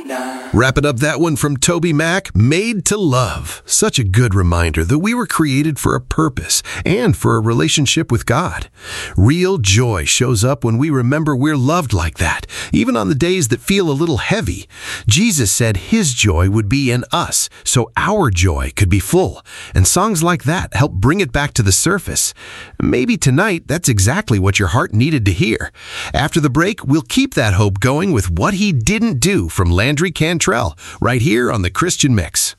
Wrapping up that one from Toby Mac, Made to Love. Such a good reminder that we were created for a purpose and for a relationship with God. Real joy shows up when we remember we're loved like that, even on the days that feel a little heavy. Jesus said His joy would be in us, so our joy could be full. And songs like that help bring it back to the surface. Maybe tonight, that's exactly what your heart needed to hear. After the break, we'll keep that hope going with What He Didn't Do from Landry Cantrell, right here on The Christian Mix.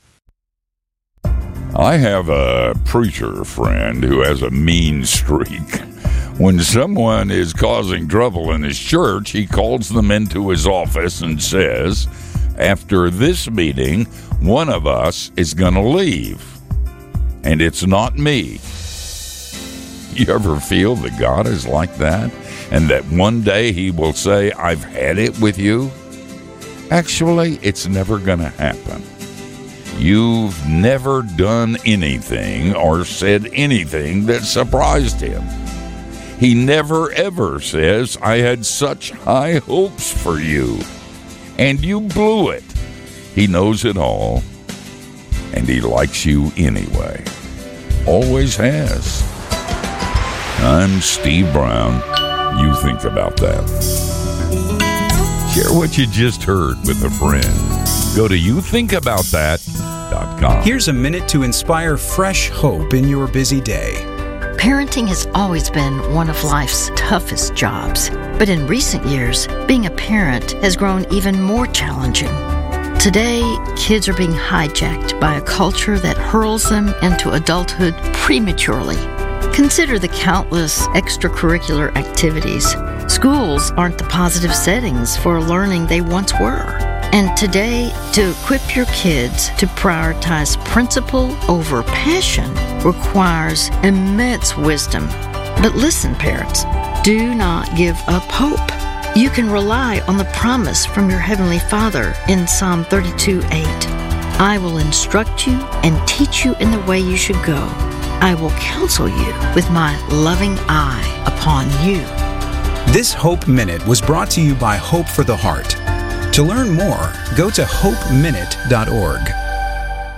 I have a preacher friend who has a mean streak. When someone is causing trouble in his church, he calls them into his office and says, "After this meeting, one of us is going to leave. And it's not me." You ever feel that God is like that? And that one day He will say, "I've had it with you"? Actually, it's never going to happen. You've never done anything or said anything that surprised Him. He never ever says, "I had such high hopes for you," and you blew it. He knows it all, and He likes you anyway. Always has. I'm Steve Brown. You think about that. Share what you just heard with a friend. Go to youthinkaboutthat.com. Here's a minute to inspire fresh hope in your busy day. Parenting has always been one of life's toughest jobs. But in recent years, being a parent has grown even more challenging. Today, kids are being hijacked by a culture that hurls them into adulthood prematurely. Consider the countless extracurricular activities. Schools aren't the positive settings for learning they once were. And today, to equip your kids to prioritize principle over passion requires immense wisdom. But listen, parents, do not give up hope. You can rely on the promise from your Heavenly Father in Psalm 32:8. "I will instruct you and teach you in the way you should go. I will counsel you with my loving eye upon you." This Hope Minute was brought to you by Hope for the Heart. To learn more, go to hopeminute.org.